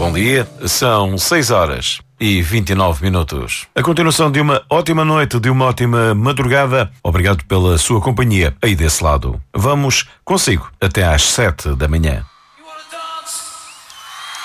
Bom dia, são 6h29. A continuação de uma ótima noite, de uma ótima madrugada. Obrigado pela sua companhia aí desse lado. Vamos consigo até às 7 da manhã.